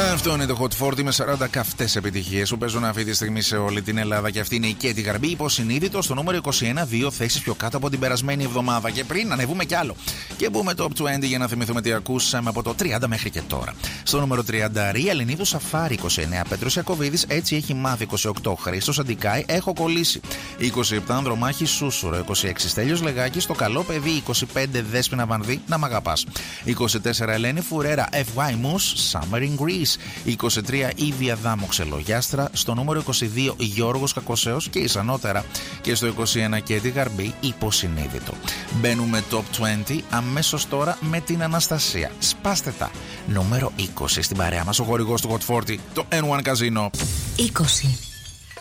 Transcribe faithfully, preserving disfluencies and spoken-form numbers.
Αυτό είναι το Hot φορτί με σαράντα καυτές επιτυχίες που παίζουν αυτή τη στιγμή σε όλη την Ελλάδα. Και αυτή είναι η Κέτι Γαρμπή, υποσυνείδητο στο νούμερο είκοσι ένα, δύο θέσεις πιο κάτω από την περασμένη εβδομάδα. Και πριν ανεβούμε κι άλλο και μπούμε top είκοσι για να θυμηθούμε τι ακούσαμε από το τριάντα μέχρι και τώρα. Στο νούμερο τριάντα, Ρία Ελληνίδου Σαφάρι είκοσι εννέα, Πέτρος Ιακωβίδης, Έτσι έχει μάθει είκοσι οκτώ, Χρήστος Αντικάη, Έχω κολλήσει είκοσι επτά, Ανδρομάχη Σούσουρο είκοσι έξι, Στέλιος Λεγάκης, Το καλό παιδί είκοσι πέντε, Δέσποινα Βανδύ, Να μ' αγαπάς είκοσι τέσσερα, Ελένη Φουρέρα, εφ γουάι Moose, Summer in Greece είκοσι τρία, Ήβια Δάμο Ξελογιάστρα. Στο νούμερο είκοσι δύο, Γιώργος Κακοσέος και Ισανότερα. Και στο είκοσι ένα, Κέτι Γαρμπή, Υποσυνείδητο. Μπαίνουμε top είκοσι αμέσως τώρα με την Αναστασία. Σπάστε τα. Νούμερο είκοσι στην παρέα μας ο χορηγός του Hot φορτί, το N one Casino. είκοσι.